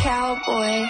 cowboy.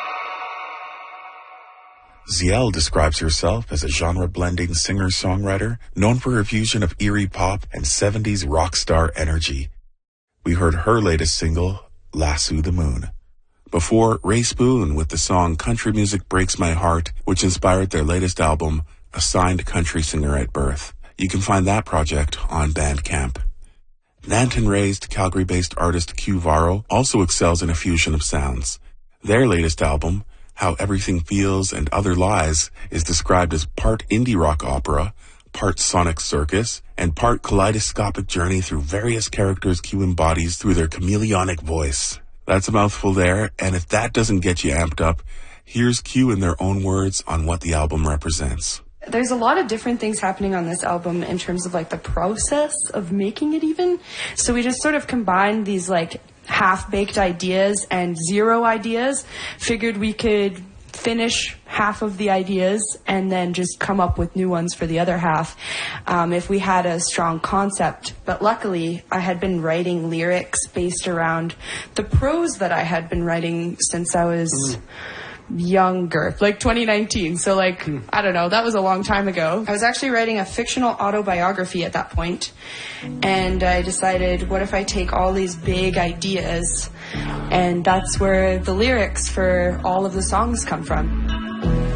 Ziel describes herself as a genre-blending singer-songwriter known for her fusion of eerie pop and 70s rock star energy. We heard her latest single, Lasso the Moon. Before, Ray Spoon with the song Country Music Breaks My Heart, which inspired their latest album, Assigned Country Singer at Birth. You can find that project on Bandcamp. Nanton-raised, Calgary-based artist Q Varro also excels in a fusion of sounds. Their latest album, How Everything Feels and Other Lies, is described as part indie rock opera, part sonic circus, and part kaleidoscopic journey through various characters Q embodies through their chameleonic voice. That's a mouthful there, and if that doesn't get you amped up, here's Q in their own words on what the album represents. There's a lot of different things happening on this album in terms of like the process of making it even. So we just sort of combined these like half-baked ideas and zero ideas, figured we could finish half of the ideas and then just come up with new ones for the other half if we had a strong concept. But luckily, I had been writing lyrics based around the prose that I had been writing since I was younger, like 2019. So like, I don't know, that was a long time ago. I was actually writing a fictional autobiography at that point, and I decided, what if I take all these big ideas, and that's where the lyrics for all of the songs come from.